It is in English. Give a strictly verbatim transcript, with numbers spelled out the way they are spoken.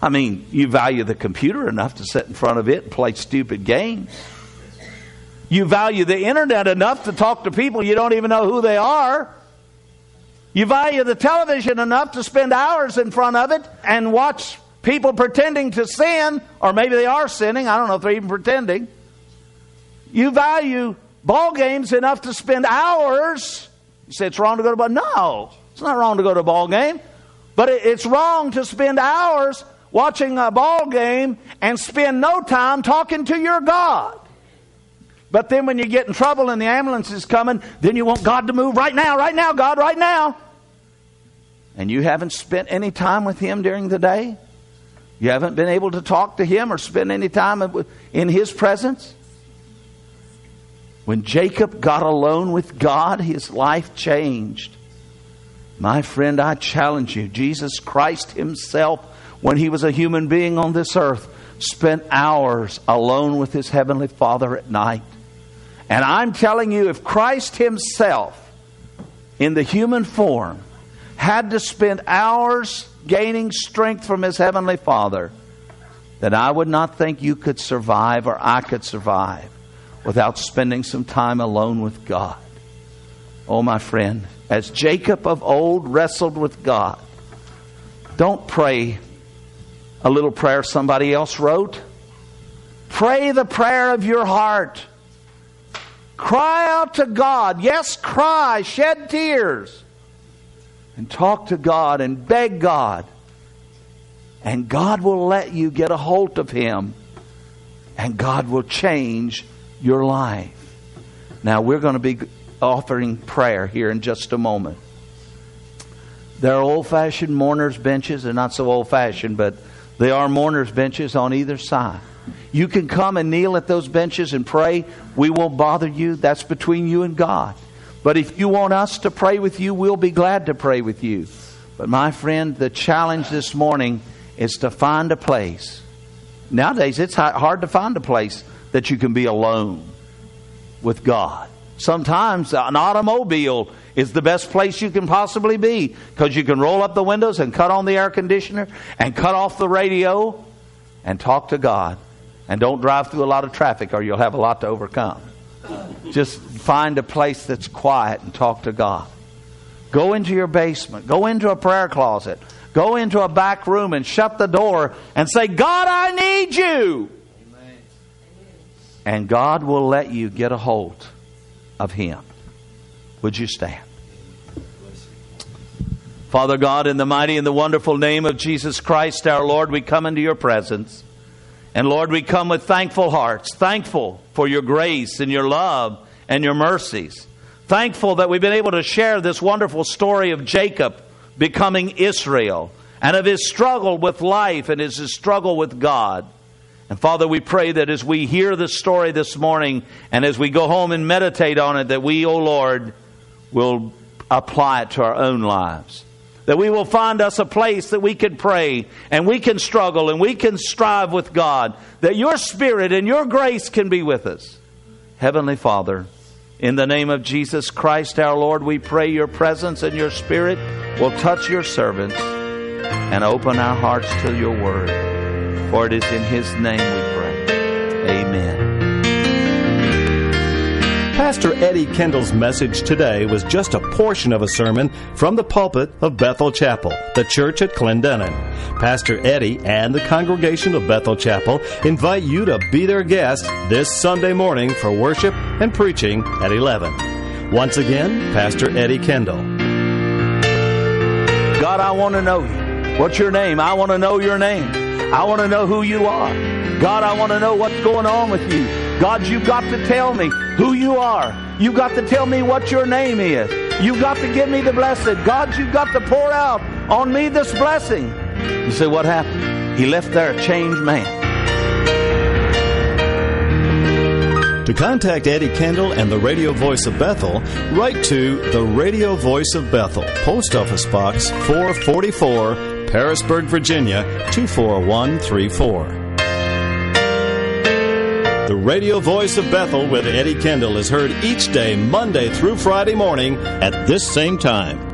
I mean, you value the computer enough to sit in front of it and play stupid games. You value the internet enough to talk to people you don't even know who they are. You value the television enough to spend hours in front of it and watch people pretending to sin, or maybe they are sinning. I don't know if they're even pretending. You value ball games enough to spend hours. You say it's wrong to go to a ball. No, it's not wrong to go to a ball game. But it's wrong to spend hours watching a ball game and spend no time talking to your God. But then when you get in trouble and the ambulance is coming, then you want God to move right now, right now, God, right now. And you haven't spent any time with Him during the day? You haven't been able to talk to Him or spend any time in His presence? When Jacob got alone with God, his life changed. My friend, I challenge you, Jesus Christ Himself, when He was a human being on this earth, spent hours alone with His Heavenly Father at night. And I'm telling you, if Christ Himself, in the human form, had to spend hours gaining strength from His Heavenly Father, then I would not think you could survive or I could survive without spending some time alone with God. Oh, my friend, as Jacob of old wrestled with God, don't pray a little prayer somebody else wrote. Pray the prayer of your heart. Cry out to God. Yes, cry, shed tears. And talk to God and beg God. And God will let you get a hold of Him. And God will change your life. Now we're going to be offering prayer here in just a moment. There are old-fashioned mourners' benches. They're not so old-fashioned, but they are mourners' benches on either side. You can come and kneel at those benches and pray. We won't bother you. That's between you and God. But if you want us to pray with you, we'll be glad to pray with you. But my friend, the challenge this morning is to find a place. Nowadays, it's hard to find a place that you can be alone with God. Sometimes an automobile is the best place you can possibly be, because you can roll up the windows and cut on the air conditioner and cut off the radio and talk to God. And don't drive through a lot of traffic or you'll have a lot to overcome. Just find a place that's quiet and talk to God. Go into your basement. Go into a prayer closet. Go into a back room and shut the door and say, God, I need you. Amen. And God will let you get a hold of Him. Would you stand? Father God, in the mighty and the wonderful name of Jesus Christ, our Lord, we come into your presence. And Lord, we come with thankful hearts, thankful for your grace and your love and your mercies. Thankful that we've been able to share this wonderful story of Jacob becoming Israel, and of his struggle with life and his struggle with God. And Father, we pray that as we hear this story this morning, and as we go home and meditate on it, that we, O Lord, will apply it to our own lives. That we will find us a place that we can pray and we can struggle and we can strive with God. That your Spirit and your grace can be with us. Heavenly Father, in the name of Jesus Christ our Lord, we pray your presence and your Spirit will touch your servants and open our hearts to your word. For it is in His name we pray. Amen. Pastor Eddie Kendall's message today was just a portion of a sermon from the pulpit of Bethel Chapel, the church at Clendenin. Pastor Eddie and the congregation of Bethel Chapel invite you to be their guest this Sunday morning for worship and preaching at eleven. Once again, Pastor Eddie Kendall. God, I want to know you. What's your name? I want to know your name. I want to know who you are. God, I want to know what's going on with you. God, you've got to tell me who you are. You've got to tell me what your name is. You've got to give me the blessed. God, you've got to pour out on me this blessing. You say, what happened? He left there a changed man. To contact Eddie Kendall and the Radio Voice of Bethel, write to the Radio Voice of Bethel, Post Office Box four forty-four, Harrisburg, Virginia, two four one three four. The Radio Voice of Bethel with Eddie Kendall is heard each day, Monday through Friday morning at this same time.